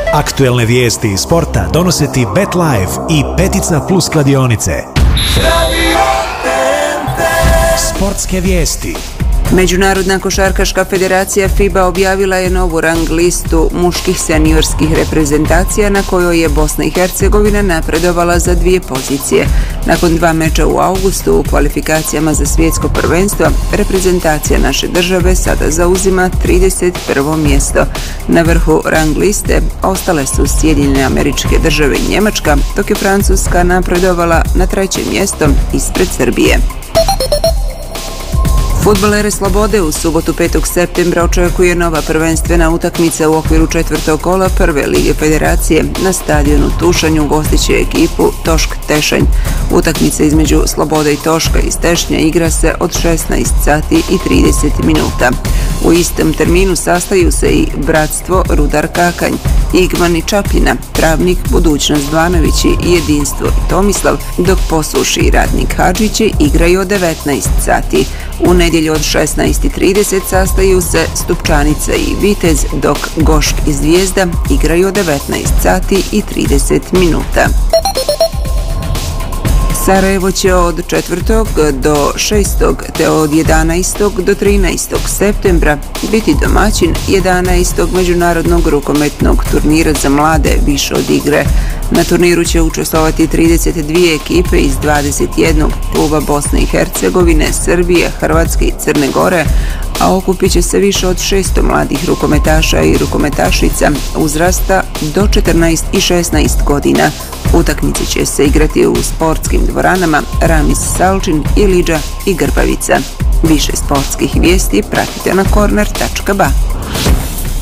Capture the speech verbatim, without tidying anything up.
Aktuelne vijesti iz sporta donose ti BetLife i Petica Plus kladionice. Sportske vijesti. Međunarodna košarkaška federacija FIBA objavila je novu rang listu muških seniorskih reprezentacija na kojoj je Bosna i Hercegovina napredovala za dvije pozicije. Nakon dva meča u augustu u kvalifikacijama za svjetsko prvenstvo, reprezentacija naše države sada zauzima trideset prvo mjesto. Na vrhu rang liste ostale su Sjedinjene Američke Države i Njemačka, dok je Francuska napredovala na treće mjesto ispred Srbije. Fudbalere Slobode u subotu petog septembra očekuje nova prvenstvena utakmica u okviru četvrtog kola prve lige federacije. Na stadionu Tušanj ugostit će ekipu Tošk Tešanj. Utakmica između Slobode i Toška iz Tešnja igra se od šesnaest sati i trideset minuta. U istom terminu sastaju se i Bratstvo Rudar Kakanj, Igman i Čapljina, Travnik, Budućnost Banovići i Jedinstvo i Tomislav, dok Posuši i Radnik Hadžići igraju od devetnaest sati. U nedjelju od šesnaest i trideset sastaju se Stupčanica i Vitez, dok Gošk i Zvijezda igraju od devetnaest sati i trideset minuta. Sarajevo će od četvrtog do šestog te od jedanaestog do trinaestog septembra biti domaćin jedanaestog međunarodnog rukometnog turnira za mlade više od igre. Na turniru će učestvovati trideset dvije ekipe iz dvadeset jednog kluba Bosne i Hercegovine, Srbije, Hrvatske i Crne Gore, a okupit će se više od šesto mladih rukometaša i rukometašica uzrasta do četrnaest i šesnaest godina. Utakmice će se igrati u sportskim dvoranama Ramis Salčin, Ilidža i Grbavica. Više sportskih vijesti pratite na korner tačka ba.